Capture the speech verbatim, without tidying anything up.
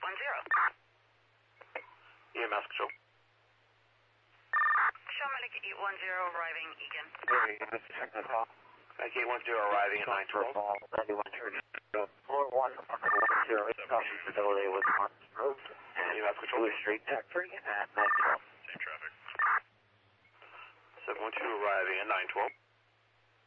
one zero. E M S control. Show Medic eight one zero arriving Egan. Very good. Check the call. Medic eight one zero arriving at nine twelve. ninety-one thirty. four one one zero eight. Coffee facility with one road. E M S control. Blue Street, tech three at nine twelve. Same traffic. seven one two arriving at nine twelve.